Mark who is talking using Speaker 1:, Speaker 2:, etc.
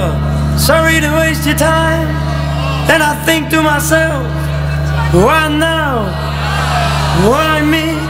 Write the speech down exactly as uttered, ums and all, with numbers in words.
Speaker 1: lover, sorry to waste your time. Then I think to myself, why now? Why me?